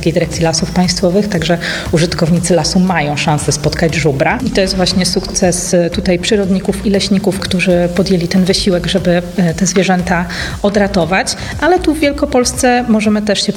Miejskiej Dyrekcji Lasów Państwowych, także użytkownicy lasu mają szansę spotkać żubra. I to jest właśnie sukces tutaj przyrodników i leśników, którzy podjęli ten wysiłek, żeby te zwierzęta odratować. Ale tu w Wielkopolsce możemy też się